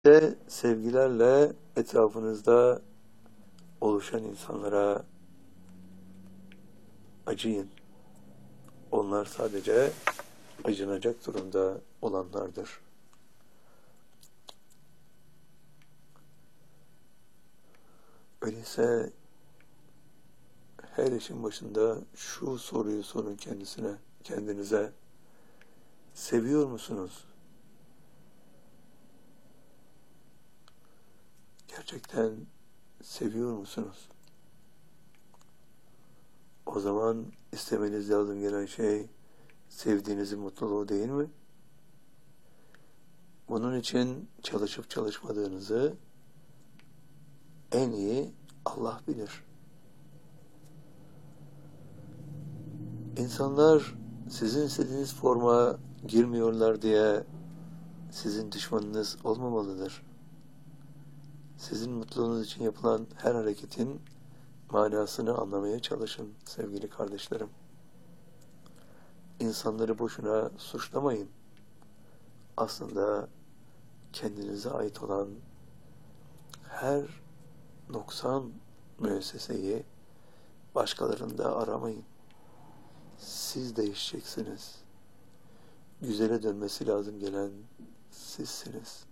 De sevgilerle etrafınızda oluşan insanlara acıyın. Onlar sadece acınacak durumda olanlardır. Öyleyse her işin başında şu soruyu sorun kendinize. Seviyor musunuz? Gerçekten seviyor musunuz? O zaman istemeniz lazım gelen şey sevdiğinizin mutluluğu değil mi? Bunun için çalışıp çalışmadığınızı en iyi Allah bilir. İnsanlar sizin istediğiniz forma girmiyorlar diye sizin düşmanınız olmamalıdır. Sizin mutluluğunuz için yapılan her hareketin manasını anlamaya çalışın sevgili kardeşlerim. İnsanları boşuna suçlamayın. Aslında kendinize ait olan her noksan müesseseyi başkalarında aramayın. Siz değişeceksiniz. Güzele dönmesi lazım gelen sizsiniz.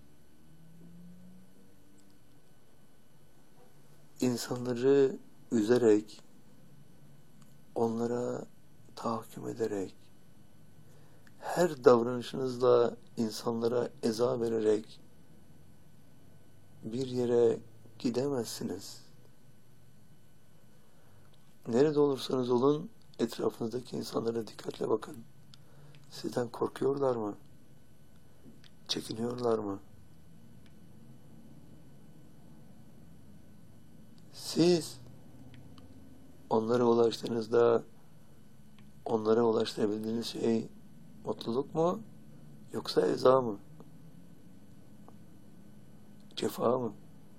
İnsanları üzerek, onlara tahakküm ederek, her davranışınızla insanlara eza vererek bir yere gidemezsiniz. Nerede olursanız olun, etrafınızdaki insanlara dikkatle bakın. Sizden korkuyorlar mı? Çekiniyorlar mı? Siz onlara ulaştığınızda onlara ulaştırabildiğiniz şey mutluluk mu? Yoksa eza mı? Cefa mı?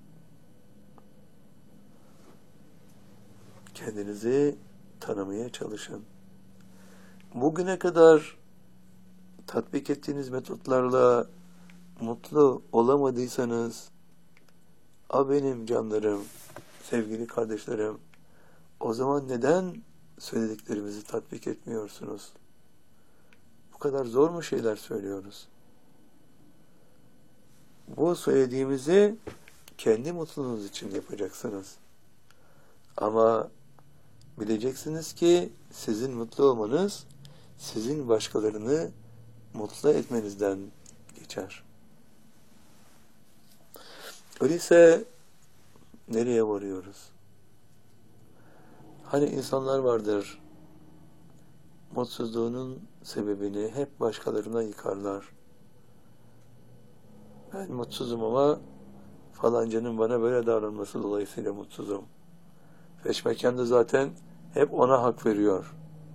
Kendinizi tanımaya çalışın. Bugüne kadar tatbik ettiğiniz metotlarla mutlu olamadıysanız, benim canlarım, sevgili kardeşlerim, o zaman neden söylediklerimizi tatbik etmiyorsunuz? Bu kadar zor mu şeyler söylüyoruz? Bu söylediğimizi kendi mutluluğunuz için yapacaksınız. Ama bileceksiniz ki sizin mutlu olmanız, sizin başkalarını mutlu etmenizden geçer. Öyleyse nereye varıyoruz? Hani insanlar vardır, mutsuzluğunun sebebini hep başkalarına yıkarlar. Ben mutsuzum ama falancanın bana böyle davranması dolayısıyla mutsuzum. Peşmeken de zaten hep ona hak veriyor.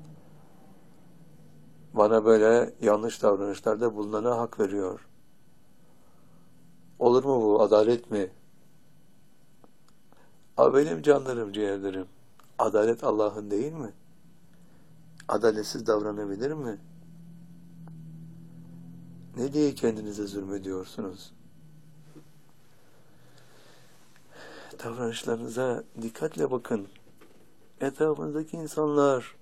Bana böyle yanlış davranışlarda bulunana hak veriyor. Olur mu bu? Adalet mi? Benim canlarım, ciğerlerim. Adalet Allah'ın değil mi? Adaletsiz davranabilir mi? Ne diye kendinize zulmediyorsunuz? Davranışlarınıza dikkatle bakın. Etrafınızdaki insanlar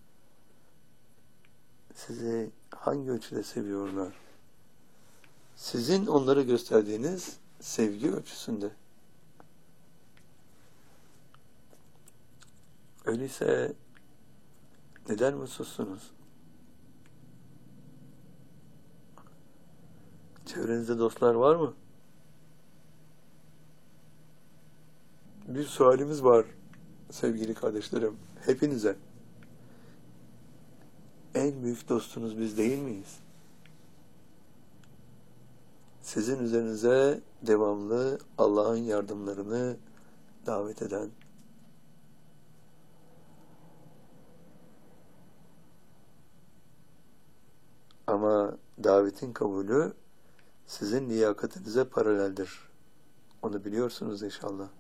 sizi hangi ölçüde seviyorlar? Sizin onlara gösterdiğiniz sevgi ölçüsünde. Öyleyse neden mutsuzsunuz? Çevrenizde dostlar var mı? Bir sualimiz var sevgili kardeşlerim, hepinize. En büyük dostunuz biz değil miyiz? Sizin üzerinize devamlı Allah'ın yardımlarını davet eden, ama davetin kabulü sizin liyakatinize paraleldir. Onu biliyorsunuz inşallah.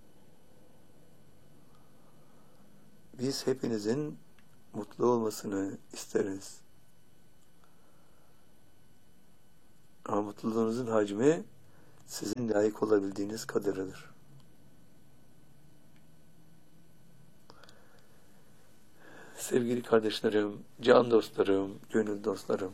Biz hepinizin mutlu olmasını isteriz. Ama mutluluğunuzun hacmi sizin layık olabildiğiniz kadarıdır. Sevgili kardeşlerim, can dostlarım, gönül dostlarım,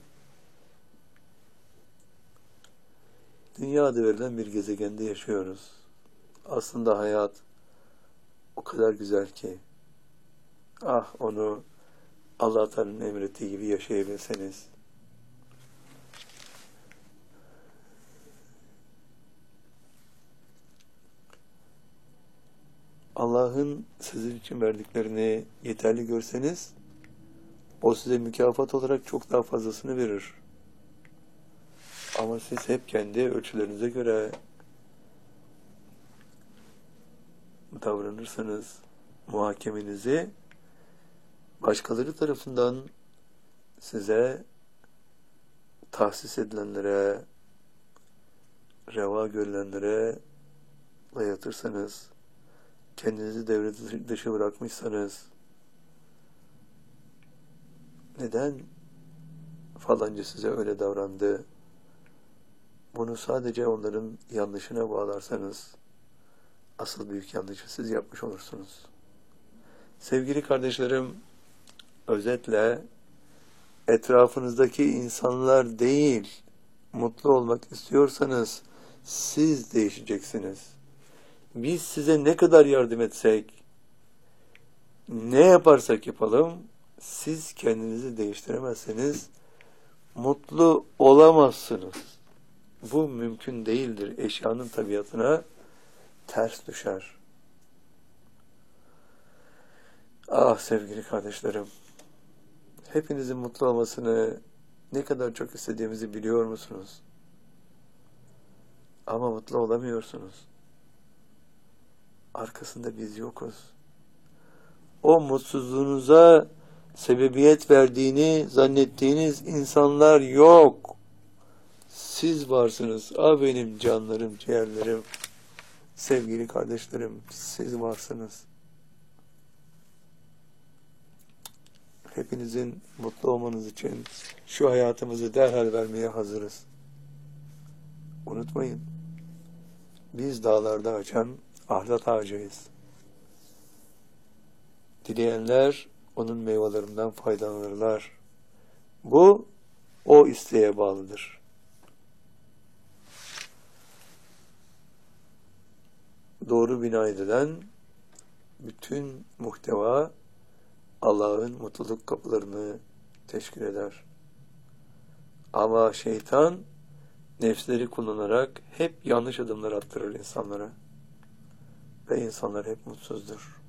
dünya adı verilen bir gezegende yaşıyoruz. Aslında hayat o kadar güzel ki, ah onu Allah Teala'nın emrettiği gibi yaşayabilseniz. Allah'ın sizin için verdiklerini yeterli görseniz, o size mükafat olarak çok daha fazlasını verir. Ama siz hep kendi ölçülerinize göre davranırsanız, muhakemenizi başkaları tarafından size tahsis edilenlere, reva görülenlere dayatırsanız, kendinizi devre dışı bırakmışsanız, neden falanca size öyle davrandı? Bunu sadece onların yanlışına bağlarsanız, asıl büyük yanlışı siz yapmış olursunuz. Sevgili kardeşlerim, özetle etrafınızdaki insanlar değil, mutlu olmak istiyorsanız siz değişeceksiniz. Biz size ne kadar yardım etsek, ne yaparsak yapalım, siz kendinizi değiştiremezseniz mutlu olamazsınız. Bu mümkün değildir. Eşyanın tabiatına ters düşer. Ah sevgili kardeşlerim, hepinizin mutlu olmasını ne kadar çok istediğimizi biliyor musunuz? Ama mutlu olamıyorsunuz. Arkasında biz yokuz. O mutsuzluğunuza sebebiyet verdiğini zannettiğiniz insanlar yok. Siz varsınız. Ah benim canlarım, ciğerlerim, sevgili kardeşlerim, siz varsınız. Hepinizin mutlu olmanız için şu hayatımızı derhal vermeye hazırız. Unutmayın, biz dağlarda açan ahlat ağacıyız. Dileyenler onun meyvelerinden faydalanırlar. Bu, o isteğe bağlıdır. Doğru bina edilen bütün muhteva Allah'ın mutluluk kapılarını teşkil eder. Ama şeytan nefsleri kullanarak hep yanlış adımlar attırır insanlara. Ve insanlar hep mutsuzdur.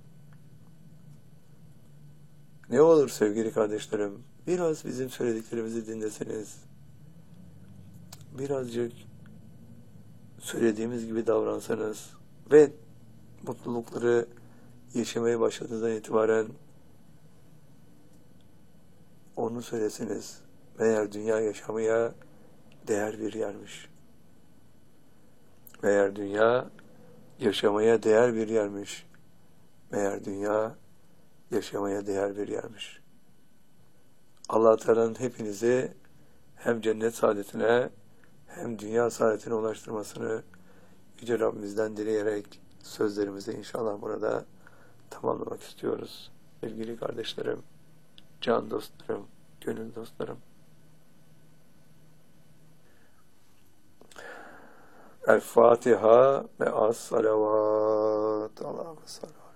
Ne olur sevgili kardeşlerim, biraz bizim söylediklerimizi dinleseniz, birazcık söylediğimiz gibi davransanız ve mutlulukları yaşamaya başladığınızdan itibaren onu söyleseniz, meğer dünya yaşamaya değer bir yermiş. Meğer dünya yaşamaya değer bir yermiş. Meğer dünya yaşamaya değer bir yermiş. Allah Teala'nın hepinizi hem cennet saadetine hem dünya saadetine ulaştırmasını Yüce Rabbimizden dileyerek sözlerimizi inşallah burada tamamlamak istiyoruz. Sevgili kardeşlerim, can dostlarım, gönül dostlarım. El Fatiha ve as salavat. Allah'a sallallahu.